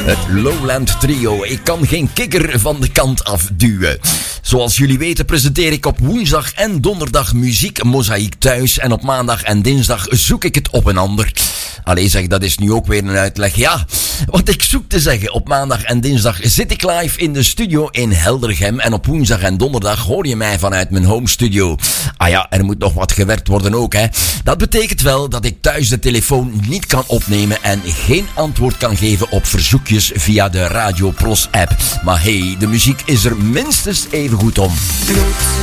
Het Lowland Trio. Ik kan geen kikker van de kant afduwen. Zoals jullie weten presenteer ik op woensdag en donderdag muziek Mozaïek thuis. En op maandag en dinsdag zoek ik het op een ander. Allee zeg, dat is nu ook weer een uitleg. Ja, wat ik zoek te zeggen. Op maandag en dinsdag zit ik live in de studio in Heldergem. En op woensdag en donderdag hoor je mij vanuit mijn home studio. Ah ja, er moet nog wat gewerkt worden ook, hè. Dat betekent wel dat ik thuis de telefoon niet kan opnemen en geen antwoord kan geven op verzoekjes via de Radio Pros app. Maar hey, de muziek is er minstens even goed om.